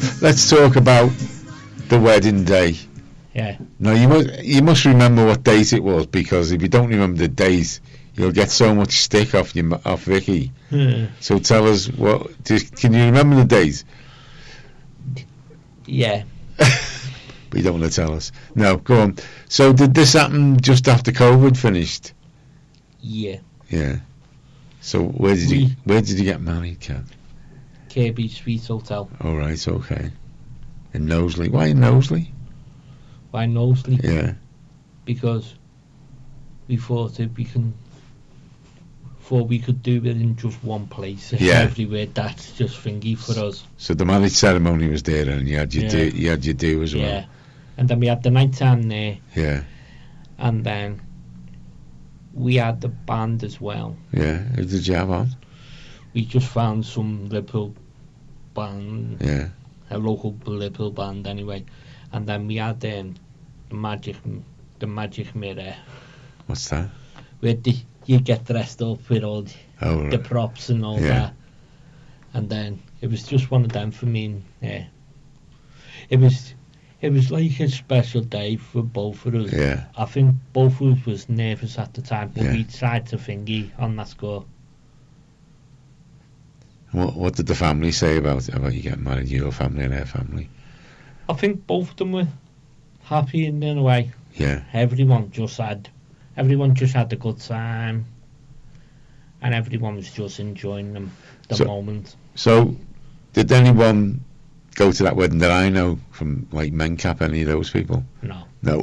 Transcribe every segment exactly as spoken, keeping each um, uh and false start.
let's let's talk about the wedding day. Yeah. Now you must you must remember what date it was, because if you don't remember the date, you'll get so much stick off your off Vicky. Hmm. So tell us what. Just, can you remember the date? Yeah. But you don't want to tell us. No, go on. So did this happen just after COVID finished? Yeah. Yeah. So where did We- you where did you get married, Ken? Kirby Suites Hotel. All right, okay. In Knowsley. Why in Knowsley? By Knowsley. Yeah. Because we thought if we can thought we could do it in just one place. Yeah. Everywhere. That's just thingy for us. So the marriage ceremony was there, and you had your Yeah. do, you had your do as well. Yeah. And then we had the night time there, Yeah. and then we had the band as well. Yeah. Who did you have on? We just found some Liverpool band, Yeah. a local Liverpool band anyway, and then we had um, the magic, the magic mirror, What's that? where the, you get dressed up with all the, Oh, right. the props and all Yeah. that, and then it was just one of them for me. And, yeah, it was, it was like a special day for both of us. Yeah. I think both of us was nervous at the time, but Yeah. we tried to thingy on that score. What What did the family say about about you getting married? Your family and their family. I think both of them were happy in their way. Yeah. Everyone just had, everyone just had a good time, and everyone was just enjoying them the So- moment. So, did anyone go to that wedding that I know from like Mencap? Any of those people? No, No.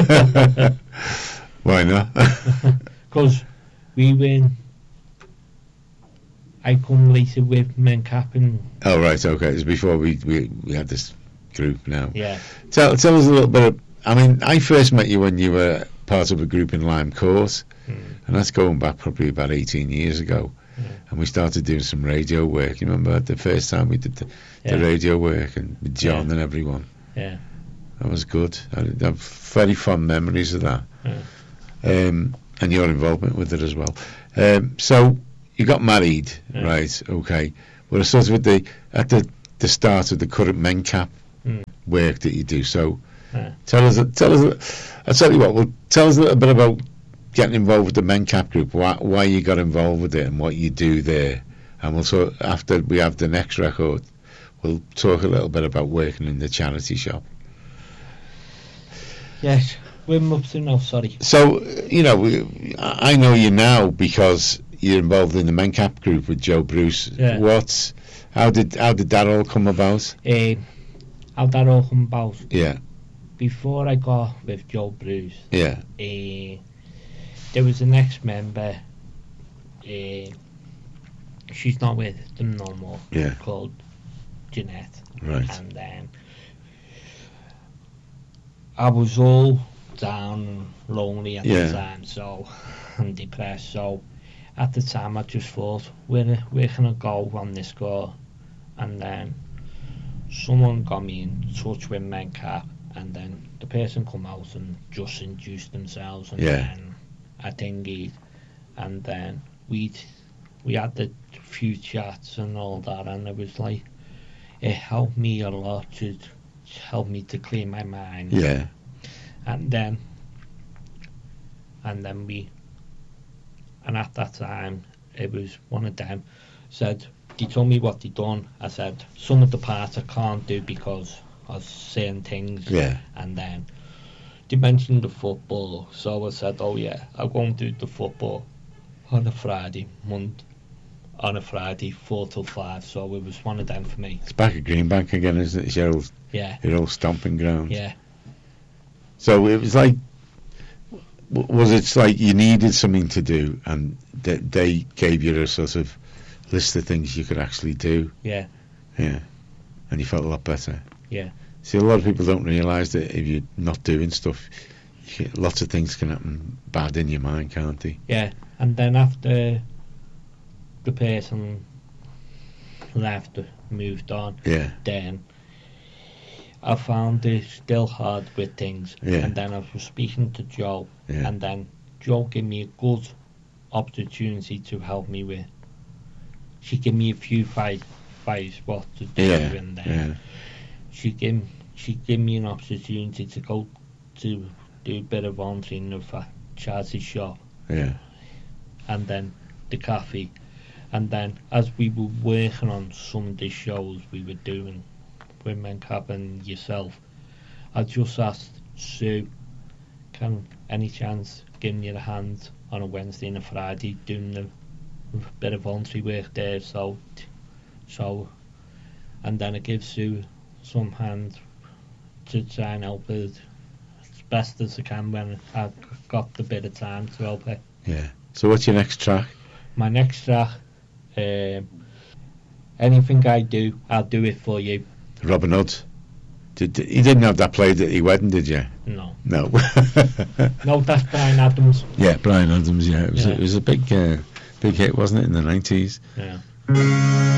Why not? because we were. I come later with Mencap and Oh right, okay. It was before we, we we had this group now. yeah, Tell tell us a little bit of, I mean, I first met you when you were part of a group in Lime Court, mm, and that's going back probably about eighteen years ago. Yeah. And we started doing some radio work. You remember the first time we did the, yeah, the radio work, and with John Yeah. and everyone. yeah, That was good. I I have very fond memories of that. Yeah. Um, and your involvement with it as well. Um, so you got married, Yeah. right? Okay. Well, sort of at the at the, the start of the current Mencap Mm. work that you do. So Yeah. tell us, tell us. I'll tell you what. Well, tell us a little bit about getting involved with the Mencap group. Why, why you got involved with it and what you do there. And we'll talk after we have the next record. We'll talk a little bit about working in the charity shop. Yes, we're up to now. Sorry. So, you know, we- I I know you now because you're involved in the Mencap group with Joe Bruce. Yeah. What? How did how did that all come about? Uh, how that all come about? Yeah, Before I got with Joe Bruce, yeah, uh, there was an ex-member. Uh, she's not with them no more. Yeah. Called Jeanette, right. and then I was all down and lonely at Yeah. the time, so and depressed. So at the time, I just thought, where where can I go on this go? And then someone got me in touch with Mencap, and then the person come out and just introduced themselves, and Yeah. then I thingied, and then we we had the few chats and all that, and it was like it helped me a lot to help me to clear my mind. Yeah, And then and then we and at that time it was one of them said, they told me what they done. I said some of the parts I can't do because of certain things. yeah, And then they mentioned the football, so I said, oh yeah, I'll go and do the football on a Friday, Monday, on a Friday, four till five. So it was one of them for me. it's back at Greenbank again, isn't it? It's your old, Yeah, your old stomping ground. yeah, So it was like, w- was it like you needed something to do, and they, they gave you a sort of list of things you could actually do? yeah, Yeah, and you felt a lot better. yeah. See, a lot of people don't realise that if you're not doing stuff, you get, lots of things can happen bad in your mind, can't they? Yeah, and then after the person left, moved on, Yeah, then I found it still hard with things. Yeah. And then I was speaking to Joe, yeah, and then Joe gave me a good opportunity to help me with. She gave me a few advice what to do, yeah, and then yeah, she gave she gave me an opportunity to go to do a bit of volunteering with a charity shop. Yeah. And then the cafe. And then as we were working on some of the shows we were doing with Mencap and yourself, I just asked Sue, can any chance giving you a hand on a Wednesday and a Friday doing a bit of voluntary work there, so so and then I give Sue some hand to try and help her as best as I can when I've got the bit of time to help her. Yeah. So what's your next track? My next track, um, anything I do, I'll do it for you. Robin Hood. Did, did you didn't have that played at your wedding, did you? No. No. No, that's Brian Adams. Yeah, Brian Adams. Yeah, it was Yeah. A, it was a big uh, big hit, wasn't it, in the nineties? Yeah.